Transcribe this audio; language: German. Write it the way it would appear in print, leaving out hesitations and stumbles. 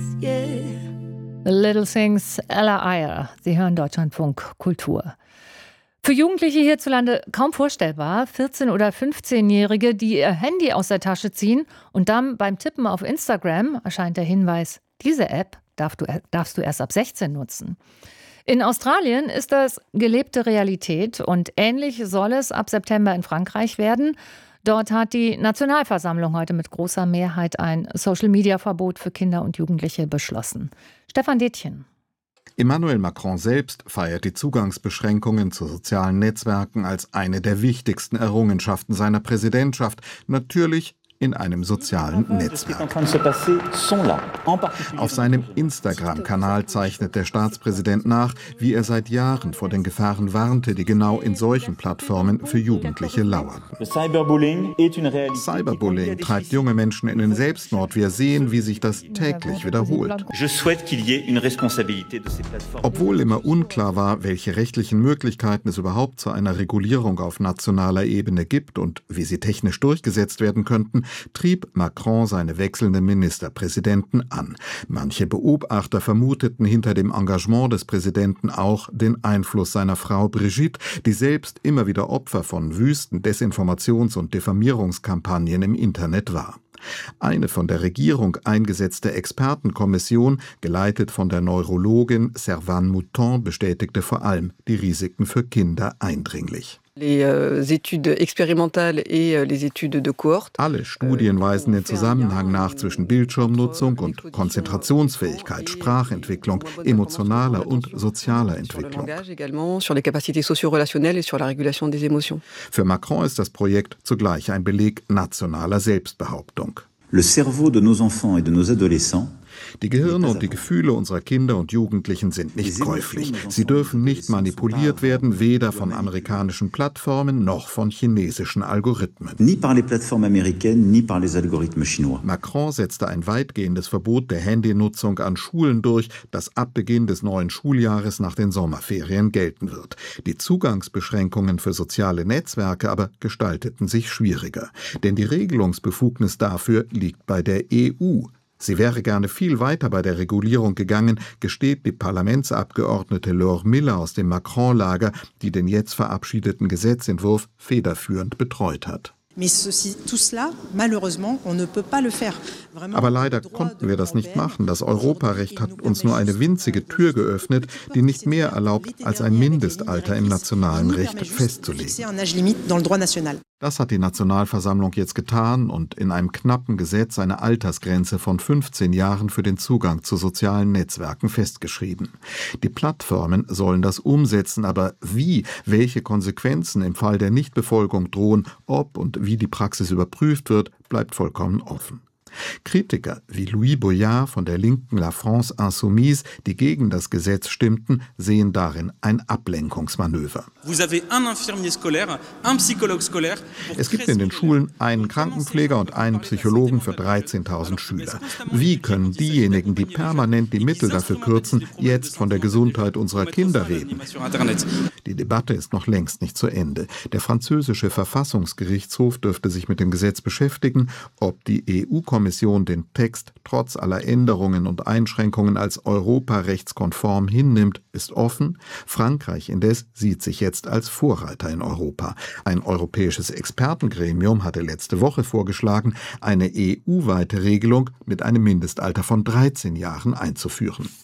The Little Things, Ella Eyre. Sie hören Deutschlandfunk Kultur. Für Jugendliche hierzulande kaum vorstellbar, 14- oder 15-Jährige, die ihr Handy aus der Tasche ziehen und dann beim Tippen auf Instagram erscheint der Hinweis, diese App darfst du erst ab 16 nutzen. In Australien ist das gelebte Realität und ähnlich soll es ab September in Frankreich werden. Dort hat die Nationalversammlung heute mit großer Mehrheit ein Social-Media-Verbot für Kinder und Jugendliche beschlossen. Stefan Detjen. Emmanuel Macron selbst feiert die Zugangsbeschränkungen zu sozialen Netzwerken als eine der wichtigsten Errungenschaften seiner Präsidentschaft. Natürlich in einem sozialen Netzwerk. Auf seinem Instagram-Kanal zeichnet der Staatspräsident nach, wie er seit Jahren vor den Gefahren warnte, die genau in solchen Plattformen für Jugendliche lauern. Cyberbullying treibt junge Menschen in den Selbstmord. Wir sehen, wie sich das täglich wiederholt. Obwohl immer unklar war, welche rechtlichen Möglichkeiten es überhaupt zu einer Regulierung auf nationaler Ebene gibt und wie sie technisch durchgesetzt werden könnten, trieb Macron seine wechselnden Ministerpräsidenten an. Manche Beobachter vermuteten hinter dem Engagement des Präsidenten auch den Einfluss seiner Frau Brigitte, die selbst immer wieder Opfer von wüsten Desinformations- und Diffamierungskampagnen im Internet war. Eine von der Regierung eingesetzte Expertenkommission, geleitet von der Neurologin Servane Mouton, bestätigte vor allem die Risiken für Kinder eindringlich. Alle Studien weisen den Zusammenhang nach zwischen Bildschirmnutzung und Konzentrationsfähigkeit, Sprachentwicklung, emotionaler und sozialer Entwicklung. Für Macron ist das Projekt zugleich ein Beleg nationaler Selbstbehauptung. Le cerveau de nos enfants et de nos adolescents. Die Gehirne und die Gefühle unserer Kinder und Jugendlichen sind nicht käuflich. Sie dürfen nicht manipuliert werden, weder von amerikanischen Plattformen noch von chinesischen Algorithmen. Ni par les plateformes américaines, ni par les algorithmes chinois. Macron setzte ein weitgehendes Verbot der Handynutzung an Schulen durch, das ab Beginn des neuen Schuljahres nach den Sommerferien gelten wird. Die Zugangsbeschränkungen für soziale Netzwerke aber gestalteten sich schwieriger. Denn die Regelungsbefugnis dafür liegt bei der EU. Sie wäre gerne viel weiter bei der Regulierung gegangen, gesteht die Parlamentsabgeordnete Laure Miller aus dem Macron-Lager, die den jetzt verabschiedeten Gesetzentwurf federführend betreut hat. Aber leider konnten wir das nicht machen. Das Europarecht hat uns nur eine winzige Tür geöffnet, die nicht mehr erlaubt, als ein Mindestalter im nationalen Recht festzulegen. Das hat die Nationalversammlung jetzt getan und in einem knappen Gesetz eine Altersgrenze von 15 Jahren für den Zugang zu sozialen Netzwerken festgeschrieben. Die Plattformen sollen das umsetzen, aber wie, welche Konsequenzen im Fall der Nichtbefolgung drohen, ob und wie die Praxis überprüft wird, bleibt vollkommen offen. Kritiker wie Louis Boyard von der linken La France Insoumise, die gegen das Gesetz stimmten, sehen darin ein Ablenkungsmanöver. Es gibt in den Schulen einen Krankenpfleger und einen Psychologen für 13.000 Schüler. Wie können diejenigen, die permanent die Mittel dafür kürzen, jetzt von der Gesundheit unserer Kinder reden? Die Debatte ist noch längst nicht zu Ende. Der französische Verfassungsgerichtshof dürfte sich mit dem Gesetz beschäftigen, ob die EU-Kommission den Text trotz aller Änderungen und Einschränkungen als europarechtskonform hinnimmt, ist offen. Frankreich indes sieht sich jetzt als Vorreiter in Europa. Ein europäisches Expertengremium hatte letzte Woche vorgeschlagen, eine EU-weite Regelung mit einem Mindestalter von 13 Jahren einzuführen.